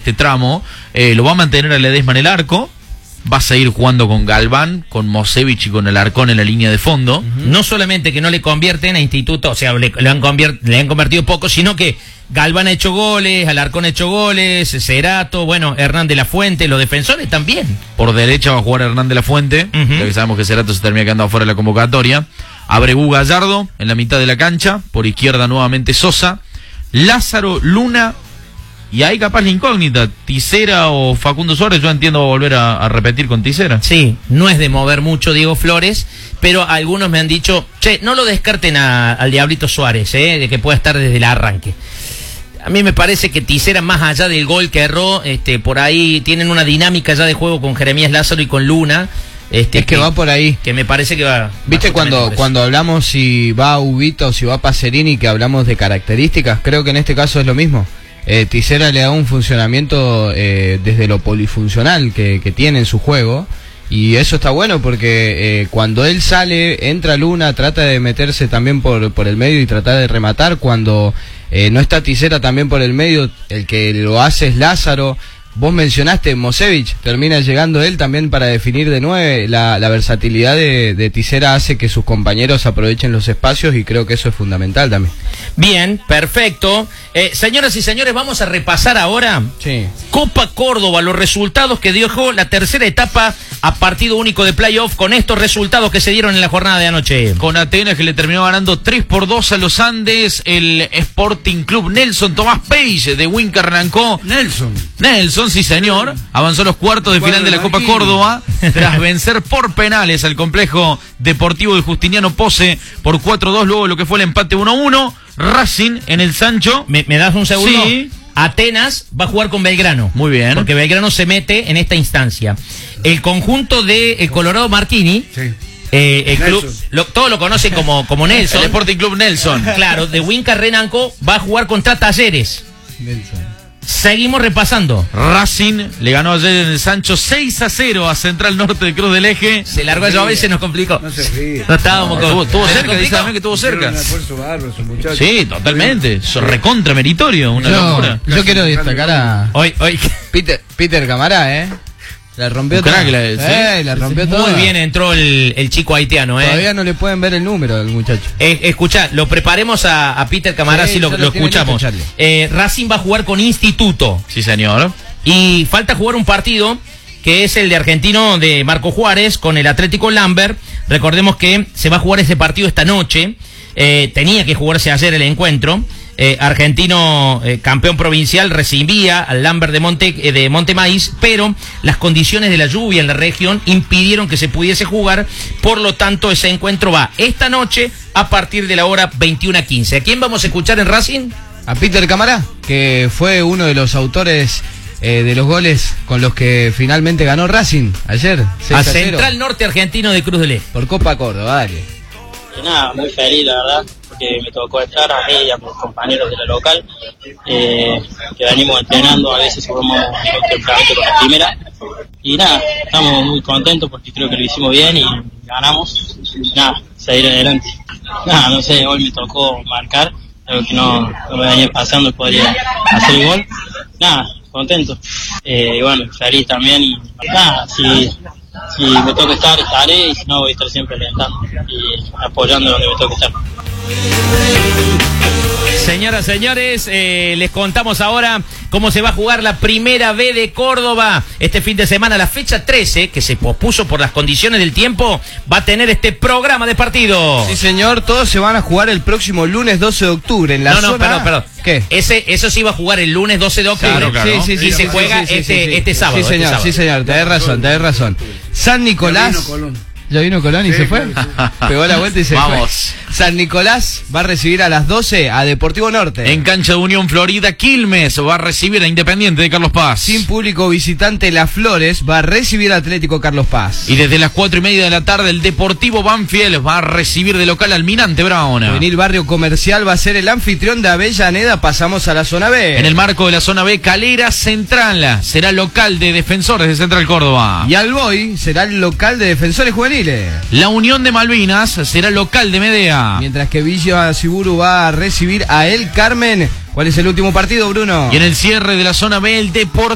este tramo. Lo va a mantener a Ledesma en el arco. Va a seguir jugando con Galván, con Mosevich y con Alarcón en la línea de fondo. No solamente que no le convierten a Instituto, o sea, le han convertido poco, sino que Galván ha hecho goles, Alarcón ha hecho goles, Cerato, bueno, Hernán de la Fuente, los defensores también. Por derecha va a jugar Hernán de la Fuente, ya que sabemos que Cerato se termina quedando afuera de la convocatoria. Abregu Gallardo en la mitad de la cancha, por izquierda nuevamente Sosa, Lázaro, Luna. Y ahí capaz la incógnita, Tisera o Facundo Suárez. Yo entiendo volver a repetir con Tisera. Sí, no es de mover mucho Diego Flores, pero algunos me han dicho, che, no lo descarten al Diablito Suárez, de que pueda estar desde el arranque. A mí me parece que Tisera, más allá del gol que erró, por ahí tienen una dinámica ya de juego con Jeremías Lázaro y con Luna. Es que va por ahí. Que me parece que va. ¿Viste cuando hablamos si va Ubito o si va Pacerini, que hablamos de características? Creo que en este caso es lo mismo. Tisera le da un funcionamiento desde lo polifuncional que tiene en su juego, y eso está bueno porque cuando él sale, entra Luna, trata de meterse también por el medio y tratar de rematar. Cuando no está Tisera también por el medio, el que lo hace es Lázaro. Vos mencionaste Mosevich, termina llegando él también para definir de 9. La versatilidad de Tisera hace que sus compañeros aprovechen los espacios, y creo que eso es fundamental también. Bien, perfecto. Señoras y señores, vamos a repasar ahora Copa Córdoba, los resultados que dio la tercera etapa a partido único de playoff, con estos resultados que se dieron en la jornada de anoche. Con Atenas, que le terminó ganando 3-2 a los Andes, el Sporting Club Nelson Tomás Page de Winca arrancó. Nelson, sí señor, avanzó a los cuartos de final de la Copa Córdoba tras vencer por penales al complejo deportivo de Justiniano Pose por 4-2, luego de lo que fue el empate 1-1. Racing en el Sancho. ¿Me das un segundo? Sí. Atenas va a jugar con Belgrano. Muy bien. Porque Belgrano se mete en esta instancia. El conjunto de Colorado Martini. Sí. El club, todos lo conocen como Nelson. El Sporting Club Nelson. Claro, de Winca Renanco va a jugar contra Talleres. Nelson. Seguimos repasando. Racing le ganó ayer en el Sancho 6-0 a Central Norte de Cruz del Eje. Se largó a llover y se nos complicó. No se ríe. No estábamos con... Estuvo cerca, dice también que estuvo cerca. Un esfuerzo bárbaro, esos muchachos. Sí, totalmente. Recontra meritorio, una locura. Yo quiero destacar a Hoy. Peter Camará, La rompió toda. La rompió toda. Muy bien entró el chico haitiano, Todavía no le pueden ver el número al muchacho. Escuchá, lo preparemos a Peter Camará, si lo escuchamos. Racing va a jugar con Instituto. Sí, señor. Y falta jugar un partido que es el de Argentino de Marco Juárez con el Atlético Lambert. Recordemos que se va a jugar ese partido esta noche. Tenía que jugarse ayer el encuentro. Argentino, campeón provincial, recibía al Lambert de Montemaíz, pero las condiciones de la lluvia en la región impidieron que se pudiese jugar. Por lo tanto, ese encuentro va esta noche a partir de la hora 21:15. ¿A quién vamos a escuchar en Racing? A Peter Camará, que fue uno de los autores de los goles con los que finalmente ganó Racing ayer. A Central Norte Argentino de Cruz del Eje. Por Copa Córdoba, dale. Y nada, muy feliz, la verdad, porque me tocó estar a mí y a mis compañeros de la local, que venimos entrenando, a veces formamos un temperamento con la primera. Y nada, estamos muy contentos porque creo que lo hicimos bien y ganamos. Y nada, seguir adelante. Nada, no sé, hoy me tocó marcar, algo que no me venía pasando, podría hacer el gol. Nada, contento. Y bueno, feliz también. Y nada, si me toca estar, estaré, y si no, voy a estar siempre alentando y apoyando donde me toca estar. Señoras, señores, les contamos ahora cómo se va a jugar la primera B de Córdoba este fin de semana. La fecha 13, que se pospuso por las condiciones del tiempo, va a tener este programa de partido. Sí, señor, todos se van a jugar el próximo lunes 12 de octubre en la zona... perdón. ¿Qué? Eso sí va a jugar el lunes 12 de octubre. Claro. Y se juega este sábado. Sí, señor, tenés razón. San Nicolás... ¿Ya vino Colón y se fue? Pegó la vuelta y se fue. San Nicolás va a recibir a las 12 a Deportivo Norte. En cancha de Unión Florida, Quilmes va a recibir a Independiente de Carlos Paz. Sin público visitante, Las Flores va a recibir a Atlético Carlos Paz. Y desde las 4:30 de la tarde, el Deportivo Banfield va a recibir de local al Almirante Brown. Juvenil Barrio Comercial va a ser el anfitrión de Avellaneda. Pasamos a la zona B. En el marco de la zona B, Calera Central será local de Defensores de Central Córdoba. Y Alboy será el local de Defensores Juveniles. La Unión de Malvinas será local de Medea. Mientras que Villa Siburu va a recibir a El Carmen. ¿Cuál es el último partido, Bruno? Y en el cierre de la zona B, el Deportivo